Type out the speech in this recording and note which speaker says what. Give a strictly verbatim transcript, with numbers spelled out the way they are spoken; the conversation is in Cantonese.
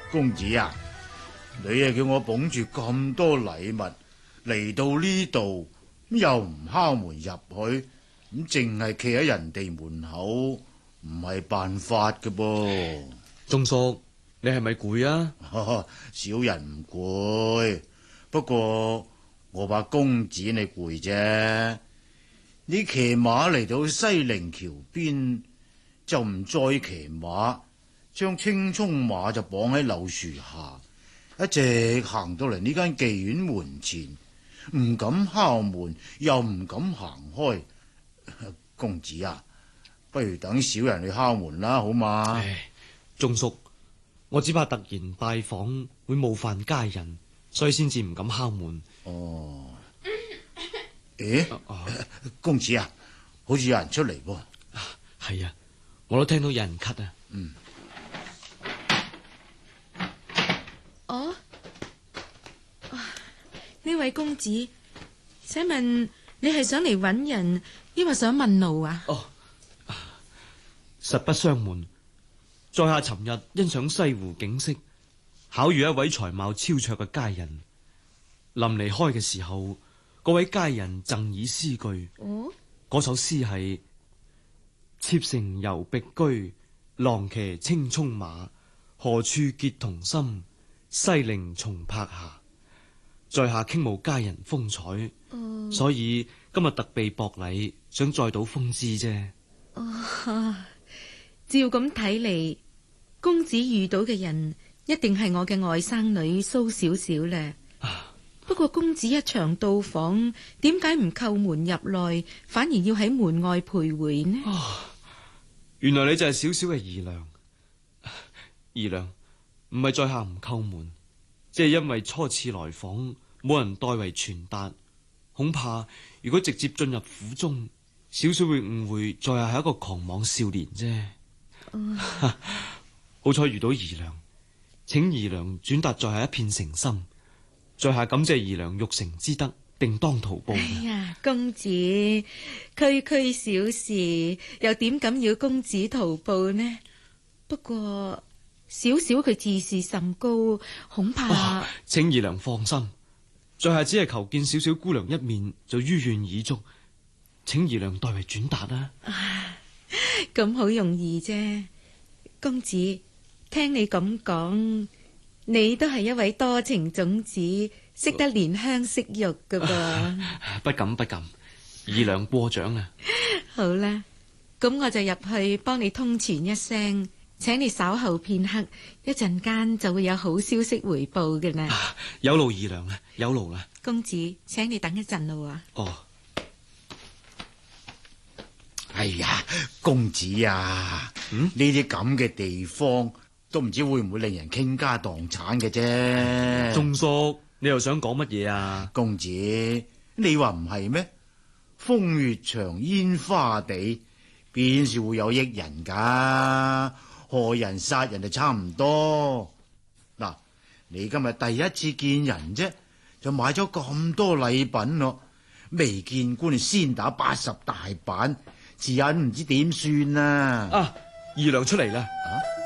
Speaker 1: 公子啊，你啊叫我捧住咁多禮物嚟到呢度，又唔敲門入去，咁淨係企喺人哋門口，唔係辦法㗎噃。
Speaker 2: 鐘叔，你係咪攰啊？
Speaker 1: 小人唔攰，不過我怕公子你攰啫。你騎馬嚟到西泠橋邊，就唔再騎馬，將青蔥馬就綁喺柳樹下，一直行到嚟呢間妓院門前，唔敢敲門，又唔敢行開。公子啊，不如等小人去敲門啦，好嘛？
Speaker 2: 唉，鐘叔，我只怕突然拜訪會冒犯家人，所以先至唔敢敲門。
Speaker 1: 哦。誒，公子啊，好似有人出嚟噃。
Speaker 2: 係啊，我都聽到有人咳啊。
Speaker 1: 嗯。
Speaker 3: 哦，呢位公子，請問你係想嚟揾人，抑或想問路啊？
Speaker 2: 哦，實不相瞞，在下尋日欣賞西湖景色，巧遇一位才貌超卓嘅佳人。臨離開嘅時候，嗰位佳人贈以詩句。
Speaker 3: 哦，
Speaker 2: 嗰首詩係：妾乘遊碧居，郎騎青蔥馬，何處結同心？西泠松柏下。在下傾慕佳人風采，
Speaker 3: 哦、
Speaker 2: 所以今日特備薄禮，想載到風姿啫。
Speaker 3: 哦，照咁睇嚟，公子遇到嘅人一定係我嘅外甥女蘇小小咧。
Speaker 2: 啊，
Speaker 3: 不過公子一場到訪，點解唔叩門入內，反而要喺門外徘徊呢？
Speaker 2: 哦，原來你就係小小嘅姨娘。姨娘，唔係在下唔叩門，即係因為初次來訪，冇人代為傳達，恐怕如果直接進入府中，少少會誤會在下係一個狂妄少年啫。
Speaker 3: 嗯、
Speaker 2: 好彩遇到姨娘，請姨娘轉達在下一片誠心，在下感謝姨娘育成之德，定當圖報。
Speaker 3: 哎呀，公子區區小事，又點敢要公子圖報呢？不過小小佢自視甚高，恐怕、
Speaker 2: 哦、請姨娘放心，在下只係求見小小姑娘一面，就於願已足，請姨娘代為轉達啦。
Speaker 3: 咁好容易啫。公子，聽你咁講，你都係一位多情種子，識得憐香惜玉噶噃、
Speaker 2: 啊。不敢不敢，姨娘過獎啦。
Speaker 3: 好啦，咁我就入去幫你通傳一聲，請你稍後片刻，一陣間就會有好消息回報嘅啦、
Speaker 2: 啊。有勞姨娘啦，有勞啦。
Speaker 3: 公子，請你等一陣咯啊。
Speaker 2: 哦。
Speaker 1: 哎呀，公子啊，呢啲咁嘅地方都唔知會唔會令人傾家蕩產嘅啫。
Speaker 2: 鐘叔，你又想講乜嘢啊？
Speaker 1: 公子，你話唔係咩？風月場煙花地，邊是會有益人噶？害人殺人就差唔多。嗱，你今日第一次見人啫，就買咗咁多禮品咯，未見官你先打八十大板。自忍唔知點算啊！
Speaker 2: 啊，姨娘出嚟啦！
Speaker 1: 啊